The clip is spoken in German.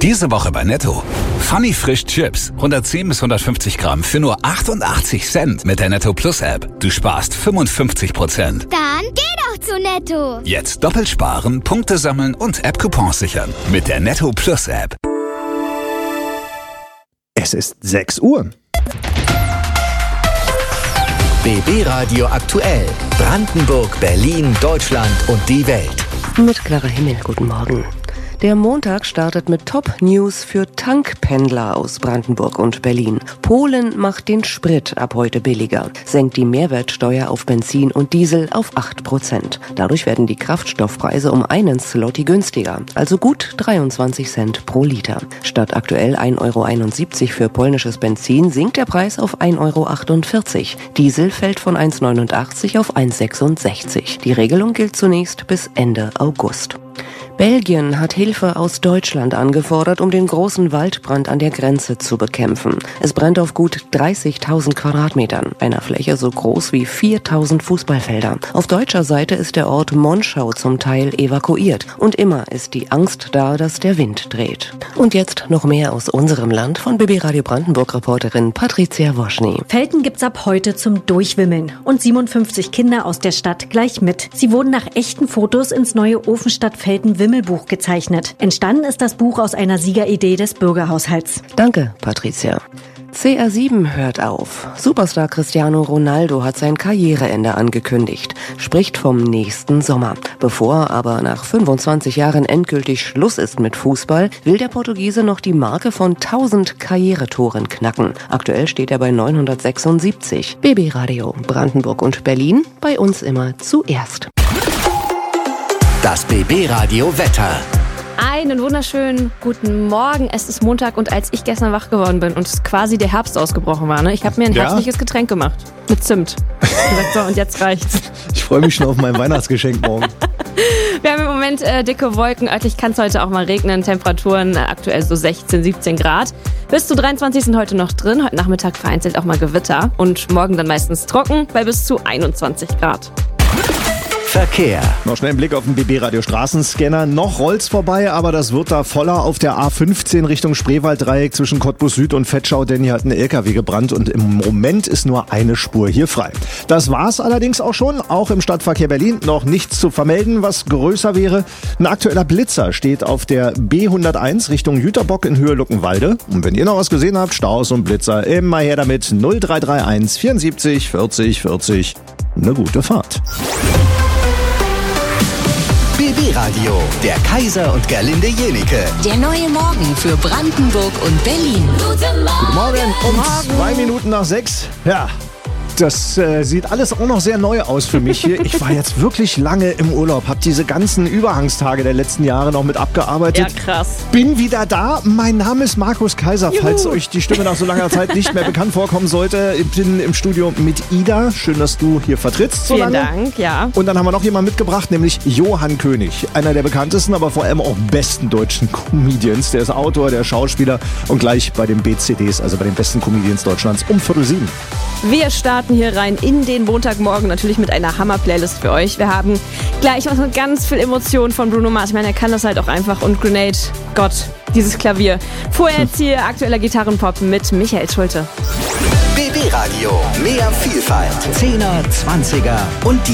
Diese Woche bei Netto. Funny Frisch Chips. 110 bis 150 Gramm für nur 88 Cent mit der Netto Plus App. Du sparst 55%. Dann geh doch zu Netto. Jetzt doppelt sparen, Punkte sammeln und App-Coupons sichern. Mit der Netto Plus App. Es ist 6 Uhr. BB Radio aktuell. Brandenburg, Berlin, Deutschland und die Welt. Mit Clara Himmel, guten Morgen. Der Montag startet mit Top-News für Tankpendler aus Brandenburg und Berlin. Polen macht den Sprit ab heute billiger, senkt die Mehrwertsteuer auf Benzin und Diesel auf 8%. Dadurch werden die Kraftstoffpreise um einen Zloty günstiger, also gut 23 Cent pro Liter. Statt aktuell 1,71 € für polnisches Benzin sinkt der Preis auf 1,48 €. Diesel fällt von 1,89 auf 1,66 €. Die Regelung gilt zunächst bis Ende August. Belgien hat Hilfe aus Deutschland angefordert, um den großen Waldbrand an der Grenze zu bekämpfen. Es brennt auf gut 30.000 Quadratmetern, einer Fläche so groß wie 4.000 Fußballfelder. Auf deutscher Seite ist der Ort Monschau zum Teil evakuiert. Und immer ist die Angst da, dass der Wind dreht. Und jetzt noch mehr aus unserem Land von BB Radio Brandenburg-Reporterin Patricia Woschny. Felten gibt's ab heute zum Durchwimmeln. Und 57 Kinder aus der Stadt gleich mit. Sie wurden nach echten Fotos ins neue Ofenstadt-Felten-Wimmelbuch gezeichnet. Entstanden ist das Buch aus einer Siegeridee des Bürgerhaushalts. Danke, Patricia. CR7 hört auf. Superstar Cristiano Ronaldo hat sein Karriereende angekündigt, spricht vom nächsten Sommer. Bevor aber nach 25 Jahren endgültig Schluss ist mit Fußball, will der Portugiese noch die Marke von 1000 Karrieretoren knacken. Aktuell steht er bei 976. BB Radio Brandenburg und Berlin, bei uns immer zuerst. Das BB Radio Wetter. Einen wunderschönen guten Morgen. Es ist Montag und als ich gestern wach geworden bin und es quasi der Herbst ausgebrochen war, ich habe mir ein herbstliches Getränk gemacht. Mit Zimt. Ich hab gesagt, so, und jetzt reicht's. Ich freue mich schon auf mein Weihnachtsgeschenk morgen. Wir haben im Moment dicke Wolken. Örtlich kann es heute auch mal regnen. Temperaturen aktuell so 16, 17 Grad. Bis zu 23 sind heute noch drin. Heute Nachmittag vereinzelt auch mal Gewitter. Und morgen dann meistens trocken bei bis zu 21 Grad. Verkehr. Noch schnell ein Blick auf den BB-Radio-Straßenscanner. Noch rollt's vorbei, aber das wird da voller auf der A15 Richtung Spreewalddreieck zwischen Cottbus Süd und Vetschau, denn hier hat ein LKW gebrannt und im Moment ist nur eine Spur hier frei. Das war's allerdings auch schon. Auch im Stadtverkehr Berlin noch nichts zu vermelden, was größer wäre. Ein aktueller Blitzer steht auf der B101 Richtung Jüterbock in Höhe Luckenwalde. Und wenn ihr noch was gesehen habt, Staus und Blitzer, immer her damit. 0331 74 40 40. Eine gute Fahrt. BB Radio, der Kaiser und Gerlinde Jenike. Der neue Morgen für Brandenburg und Berlin. Guten Morgen, um 2 Minuten nach 6. Ja, das sieht alles auch noch sehr neu aus für mich hier. Ich war jetzt wirklich lange im Urlaub, habe diese ganzen Übergangstage der letzten Jahre noch mit abgearbeitet. Ja, krass. Bin wieder da. Mein Name ist Markus Kaiser, falls euch die Stimme nach so langer Zeit nicht mehr bekannt vorkommen sollte. Ich bin im Studio mit Ida. Schön, dass du hier vertrittst so lange. Vielen Dank, ja. Und dann haben wir noch jemanden mitgebracht, nämlich Johann König. Einer der bekanntesten, aber vor allem auch besten deutschen Comedians. Der ist Autor, der Schauspieler und gleich bei den BCDs, also bei den besten Comedians Deutschlands, um 6:45. Wir starten hier rein in den Montagmorgen, natürlich mit einer Hammer-Playlist für euch. Wir haben gleich was mit ganz viel Emotion von Bruno Mars. Ich meine, er kann das halt auch einfach. Und Grenade, Gott, dieses Klavier. Vorher jetzt hier aktueller Gitarrenpop mit Michael Schulte. BB Radio, mehr Vielfalt. 10er, 20er und die